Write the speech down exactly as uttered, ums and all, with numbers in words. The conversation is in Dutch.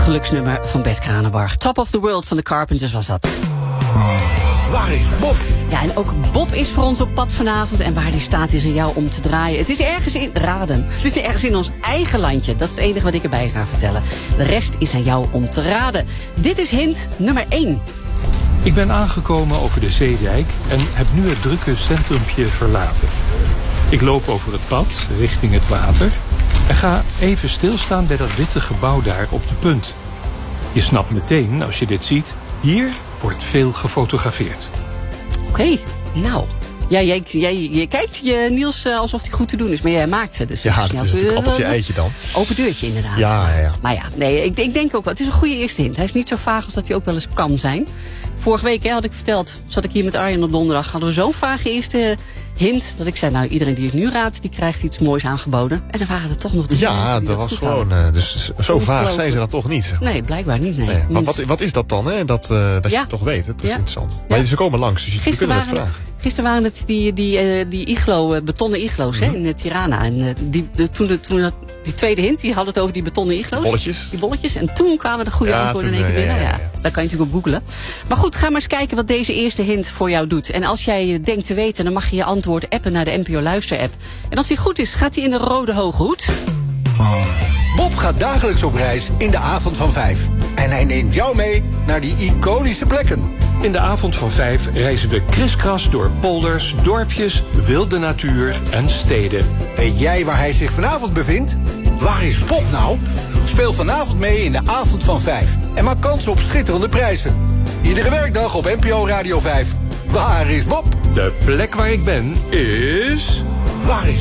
geluksnummer van Bert Kranenbarg. Top of the World van de Carpenters was dat. Waar is Bob? Ja, en ook Bob is voor ons op pad vanavond. En waar die staat is aan jou om te draaien. Het is ergens in... Raden. Het is ergens in ons eigen landje. Dat is het enige wat ik erbij ga vertellen. De rest is aan jou om te raden. Dit is hint nummer één. Ik ben aangekomen over de Zeedijk en heb nu het drukke centrumpje verlaten. Ik loop over het pad richting het water en ga even stilstaan bij dat witte gebouw daar op de punt. Je snapt meteen, als je dit ziet, hier wordt veel gefotografeerd. Oké, okay, nou... Ja, jij, jij, jij kijkt je Niels alsof hij goed te doen is, maar jij maakt ze. Dus ja, dat is natuurlijk uh, appeltje eitje dan. Open deurtje inderdaad. Ja, ja, ja. Maar ja, nee, ik, ik denk ook wel. Het is een goede eerste hint. Hij is niet zo vaag als dat hij ook wel eens kan zijn. Vorige week hè, had ik verteld, zat ik hier met Arjen op donderdag, hadden we zo'n vage eerste hint dat ik zei, nou iedereen die het nu raadt, die krijgt iets moois aangeboden. En dan waren er toch nog... Ja, dat was gewoon... Uh, dus zo vaag zijn ze dat toch niet. Zeg maar. Nee, blijkbaar niet. Nee. nee wat, wat, wat is dat dan, hè? Dat, uh, dat ja. je het toch weet. Dat is ja. interessant. Maar ja. ze komen langs, dus je Gisteren kunt het waren vragen. Gisteren waren het die, die, uh, die iglo, uh, betonnen iglo's mm-hmm. hè, in uh, Tirana. En uh, die, de, toen, de, toen dat, die tweede hint, die had het over die betonnen iglo's. Die bolletjes. Die bolletjes. En toen kwamen de goede ja, antwoorden in één keer binnen. Ja, ja, ja. ja, daar kan je natuurlijk op googlen. Maar goed, ga maar eens kijken wat deze eerste hint voor jou doet. En als jij uh, denkt te weten, dan mag je je antwoord appen naar de N P O Luister app. En als die goed is, gaat hij in de rode hoge hoed. Bob gaat dagelijks op reis in de avond van vijf. En hij neemt jou mee naar die iconische plekken. In de avond van vijf reizen we kriskras door polders, dorpjes, wilde natuur en steden. Weet jij waar hij zich vanavond bevindt? Waar is Bob nou? Speel vanavond mee in de avond van vijf. En maak kans op schitterende prijzen. Iedere werkdag op N P O Radio vijf. Waar is Bob? De plek waar ik ben is... Waar is